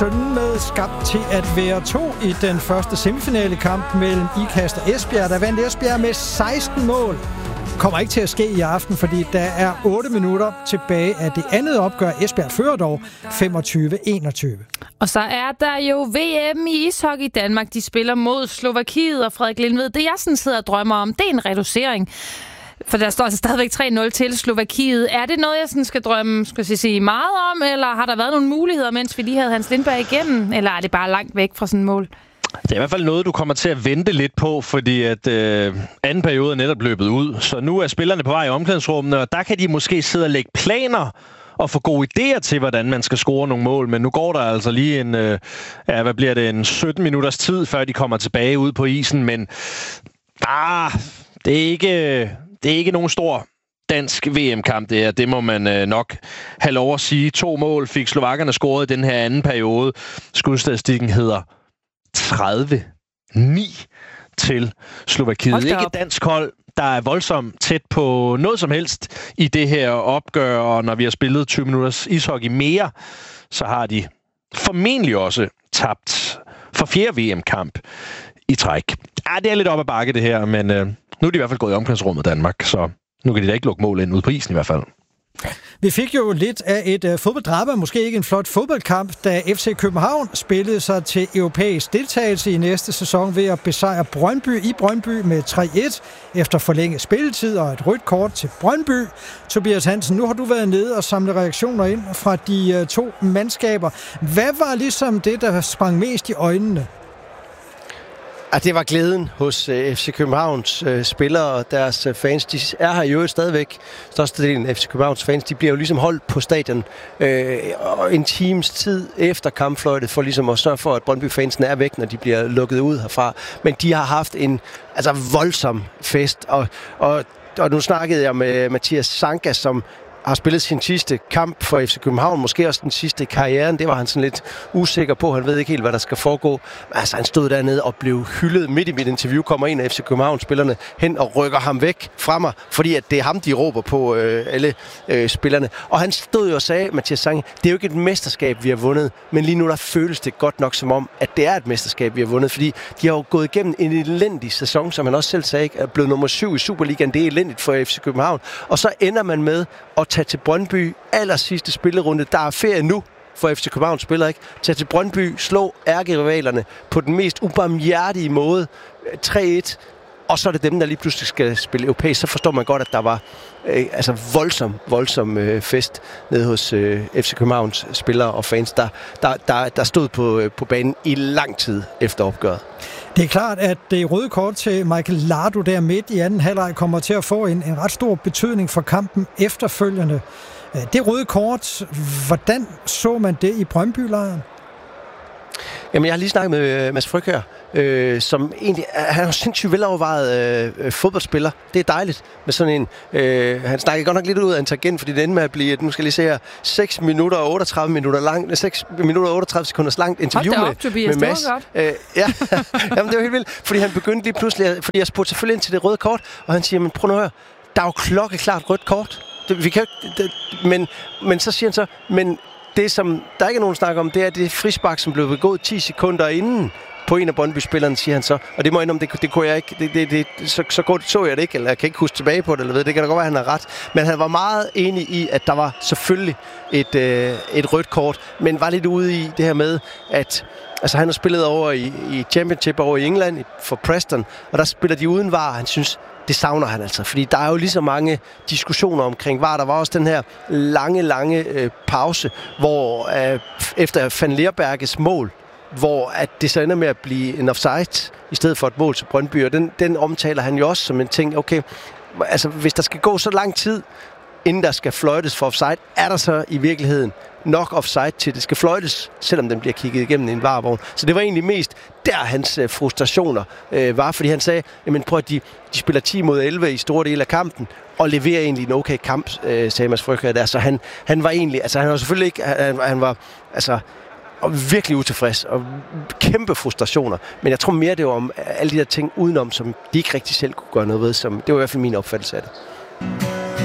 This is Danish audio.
sønnen med skabt til at være 2 i den første semifinalekamp mellem Ikast og Esbjerg. Der vandt Esbjerg med 16 mål. Kommer ikke til at ske i aften, fordi der er 8 minutter tilbage af det andet opgør. Esbjerg fører dog 25-21. Og så er der jo VM i ishockey i Danmark. De spiller mod Slovakiet, og Frederik Lindved, det jeg sådan sidder og drømmer om, det er en reducering. For der står altså stadigvæk 3-0 til Slovakiet. Er det noget, jeg sådan skal drømme meget om, eller har der været nogle muligheder, mens vi lige havde Hans Lindberg igennem? Eller er det bare langt væk fra sådan et mål? Det er i hvert fald noget, du kommer til at vente lidt på, fordi at anden periode er netop løbet ud. Så nu er spillerne på vej i omklædningsrummene, og der kan de måske sidde og lægge planer og få gode idéer til, hvordan man skal score nogle mål. Men nu går der altså lige en 17 minutters tid, før de kommer tilbage ud på isen. Men det er ikke nogen stor dansk VM-kamp, det her. Det må man nok have lov at sige. 2 mål fik slovakkerne scoret i den her anden periode. Skudstatistikken hedder 30-9 til Slovakiet. Ikke et dansk hold, der er voldsomt tæt på noget som helst i det her opgør, og når vi har spillet 20 minutters ishockey mere, så har de formentlig også tabt for 4. VM-kamp i træk. Det er lidt op ad bakke det her, men nu er de i hvert fald gået i omklædningsrummet Danmark, så nu kan de da ikke lukke mål ind ude på isen i hvert fald. Vi fik jo lidt af et fodbolddrama, måske ikke en flot fodboldkamp, da FC København spillede sig til europæisk deltagelse i næste sæson ved at besejre Brøndby i Brøndby med 3-1 efter forlænget spilletid og et rødt kort til Brøndby. Tobias Hansen, nu har du været nede og samlet reaktioner ind fra de 2 mandskaber. Hvad var ligesom det, der sprang mest i øjnene? Det var glæden hos FC Københavns spillere og deres fans. De er her jo stadigvæk. Størstedelen af FC Københavns fans, de bliver jo ligesom holdt på stadion en times tid efter kampfløjtet, for ligesom at sørge for, at Brøndby-fansene er væk, når de bliver lukket ud herfra. Men de har haft en voldsom fest. Og nu snakkede jeg med Mathias Sanka, som har spillet sin sidste kamp for FC København, måske også den sidste i karrieren. Det var han sådan lidt usikker på. Han ved ikke helt, hvad der skal foregå. Altså, han stod dernede og blev hyldet. Midt i mit interview kommer en af FC København-spillerne hen og rykker ham væk fra mig, fordi at det er ham, de råber på, alle spillerne. Og han stod jo og sagde, Mathias Sange, det er jo ikke et mesterskab, vi har vundet, men lige nu der føles det godt nok som om, at det er et mesterskab, vi har vundet, fordi de har jo gået igennem en elendig sæson, som han også selv sagde, er blevet nummer 7 i Superligaen. Det er elendigt for FC København. Og så ender man med at tage til Brøndby, aller sidste spillerunde. Der er ferie nu for FC København spiller, ikke? Tage til Brøndby, slå ærkerivalerne på den mest ubarmhjertige måde, 3-1, og så er det dem, der lige pludselig skal spille europæisk. Så forstår man godt, at der var voldsom fest nede hos FC Københavns spillere og fans, der stod på banen i lang tid efter opgøret. Det er klart, at det røde kort til Michael Lardo der midt i anden halvleg kommer til at få en ret stor betydning for kampen efterfølgende. Det røde kort, hvordan så man det i Brøndby-lejren? Jamen, jeg har lige snakket med Mads Frygkjær, som egentlig, han er jo sindssygt velovervejet fodboldspiller. Det er dejligt med sådan en, han snakker godt nok lidt ud af en tangent, fordi det ender med at blive, nu skal jeg lige se her, 6 minutter og 38 minutter langt, 6 minutter og 38 sekunders langt interview med Mads. Ja, jamen, det var helt vildt, fordi han begyndte lige pludselig, fordi jeg spurgte selvfølgelig ind til det røde kort, og han siger, men prøv nu at høre, der er jo klokkeklart rødt kort. Vi kan men så siger han så, men det, som der ikke er nogen snak om, det er det frispark, som blev begået 10 sekunder inden på en af Brøndby-spillerne, siger han så. Og det må jeg indrømme, det kunne jeg ikke. Så godt så jeg det ikke, eller jeg kan ikke huske tilbage på det, eller ved. Det kan da godt være, han har ret. Men han var meget enig i, at der var selvfølgelig et rødt kort, men var lidt ude i det her med, at altså, han har spillet over i Championship over i England for Preston, og der spiller de uden VAR, han synes, det savner han altså, fordi der er jo lige så mange diskussioner omkring VAR. Der var også den her lange pause, hvor efter Van Leerberges mål, hvor at det så ender med at blive en offside i stedet for et mål til Brøndby, og den omtaler han jo også som en ting, okay, altså hvis der skal gå så lang tid, inden der skal fløjtes for offside, er der så i virkeligheden nok offside til, det skal fløjtes, selvom den bliver kigget igennem en VAR-vogn. Så det var egentlig mest der, hans frustrationer var, fordi han sagde, jamen prøv at de spiller 10 mod 11 i store dele af kampen, og leverer egentlig en okay kamp, sagde Mads Frygkjær der. Så han var egentlig, altså han var selvfølgelig ikke, han var altså virkelig utilfreds og kæmpe frustrationer. Men jeg tror mere, det var om alle de der ting udenom, som de ikke rigtig selv kunne gøre noget ved. Det var i hvert fald min opfattelse af det.